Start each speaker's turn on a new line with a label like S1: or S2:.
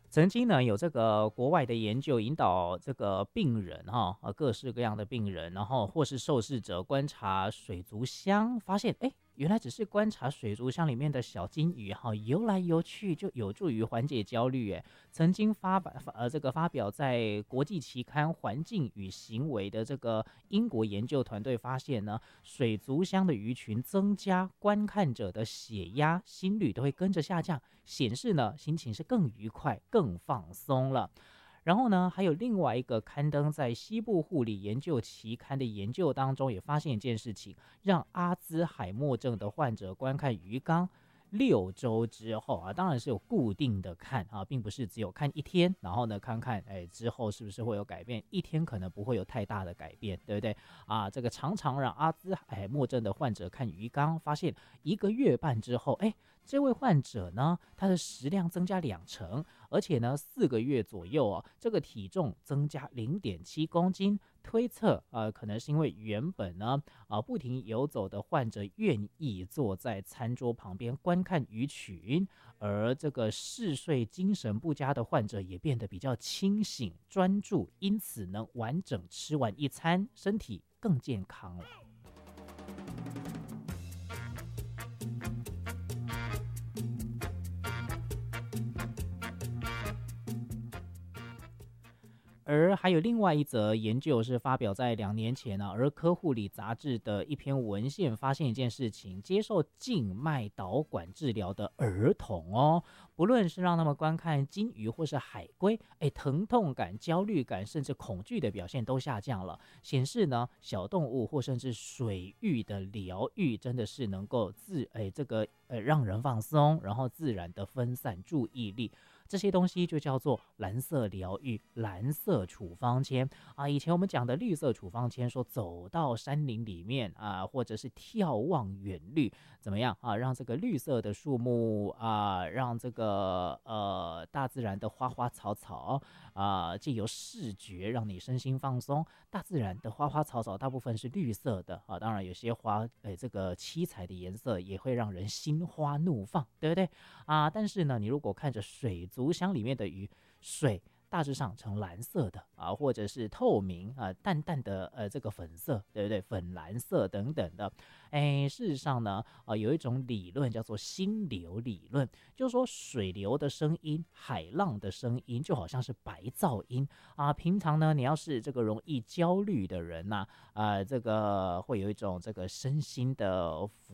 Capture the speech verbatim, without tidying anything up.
S1: 曾经呢，有这个国外的研究引导这个病人哈，呃，各式各样的病人，然后或是受试者观察水族箱，发现哎，原来只是观察水族箱里面的小金鱼哈游来游去，就有助于缓解焦虑。哎，曾经发表呃这个发表在国际期刊《环境与行为》的这个英国研究团队发现呢，水族箱的鱼群增加，观看者的血压、心率都会跟着下降，显示呢心情是更愉快、更放松了。然后呢，还有另外一个刊登在西部护理研究期刊的研究当中，也发现一件事情，让阿兹海默症的患者观看鱼缸六周之后啊，当然是有固定的看啊，并不是只有看一天，然后呢看看哎之后是不是会有改变，一天可能不会有太大的改变，对不对啊？这个常常让阿兹海默症的患者看鱼缸，发现一个月半之后，哎，这位患者呢，他的食量增加两成，而且呢，四个月左右哦，这个体重增加零点七公斤。推测呃，可能是因为原本呢啊、呃、不停游走的患者愿意坐在餐桌旁边观看鱼群，而这个嗜睡、精神不佳的患者也变得比较清醒、专注，因此能完整吃完一餐，身体更健康了。而还有另外一则研究是发表在两年前呢、啊，儿科护理杂志的一篇文献，发现一件事情：接受静脉导管治疗的儿童哦，不论是让他们观看金鱼或是海龟，哎，疼痛感、焦虑感甚至恐惧的表现都下降了，显示呢，小动物或甚至水域的疗愈真的是能够自哎这个呃让人放松，然后自然的分散注意力。这些东西就叫做蓝色疗愈、蓝色处方签啊。以前我们讲的绿色处方签，说走到山林里面啊，或者是眺望远绿，怎么样啊？让这个绿色的树木啊，让这个呃大自然的花花草草啊，借由视觉让你身心放松。大自然的花花草草大部分是绿色的啊，当然有些花，哎，这个七彩的颜色也会让人心花怒放，对不对啊？但是呢，你如果看着水族箱里面的鱼，水大致上呈蓝色的啊，或者是透明啊，淡淡的呃这个粉色，对不对？粉蓝色等等的。哎，事实上呢，呃，有一种理论叫做心流理论，就是说水流的声音、海浪的声音，就好像是白噪音啊。平常呢，你要是这个容易焦虑的人呐、啊，呃，这个会有一种这个身心的